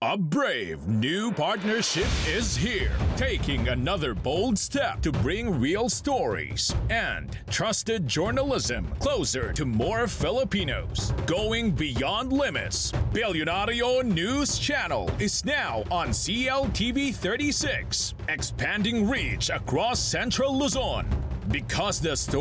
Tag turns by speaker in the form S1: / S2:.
S1: A brave new partnership is here, taking another bold step to bring real stories and trusted journalism closer to more Filipinos. Going beyond limits, Billionario News Channel is now on CLTV 36, expanding reach across Central Luzon. Because the story